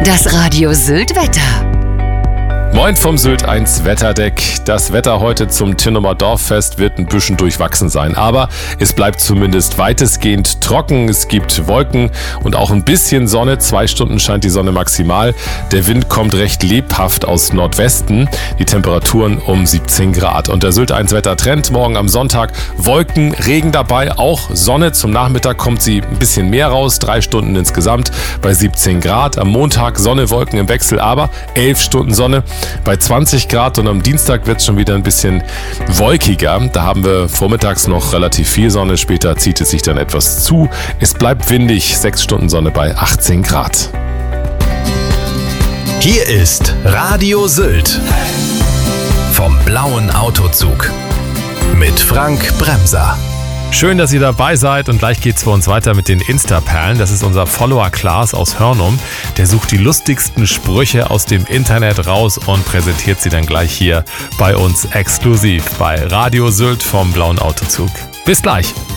Das Radio Sylt Wetter. Moin vom Sylt 1 Wetterdeck. Das Wetter heute zum Tinnumer Dorffest wird ein bisschen durchwachsen sein, aber es bleibt zumindest weitestgehend trocken. Es gibt Wolken und auch ein bisschen Sonne. 2 Stunden scheint die Sonne maximal. Der Wind kommt recht lebhaft aus Nordwesten. Die Temperaturen um 17 Grad. Und der Sylt 1 Wettertrend morgen am Sonntag. Wolken, Regen dabei, auch Sonne. Zum Nachmittag kommt sie ein bisschen mehr raus. 3 Stunden insgesamt bei 17 Grad. Am Montag Sonne, Wolken im Wechsel, aber 11 Stunden Sonne bei 20 Grad, und am Dienstag wird es schon wieder ein bisschen wolkiger. Da haben wir vormittags noch relativ viel Sonne, später zieht es sich dann etwas zu. Es bleibt windig, 6 Stunden Sonne bei 18 Grad. Hier ist Radio Sylt vom blauen Autozug mit Frank Bremser. Schön, dass ihr dabei seid, und gleich geht's für uns weiter mit den Insta-Perlen. Das ist unser Follower Klaas aus Hörnum. Der sucht die lustigsten Sprüche aus dem Internet raus und präsentiert sie dann gleich hier bei uns exklusiv bei Radio Sylt vom blauen Autozug. Bis gleich.